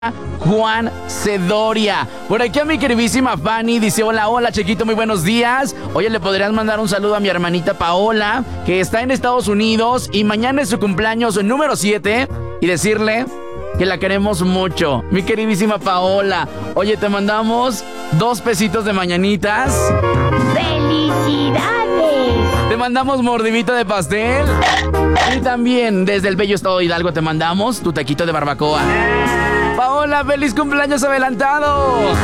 Juan Cedoria. Por aquí a mi queridísima Fanny dice: hola, hola, chiquito, muy buenos días. Oye, le podrías mandar un saludo a mi hermanita Paola, que está en Estados Unidos y mañana es su cumpleaños número 7, y decirle que la queremos mucho. Mi queridísima Paola, oye, te mandamos 2 pesitos de mañanitas. ¡Felicidades! Te mandamos mordidita de pastel. Y también desde el bello estado de Hidalgo te mandamos tu taquito de barbacoa. Paola, feliz cumpleaños adelantado.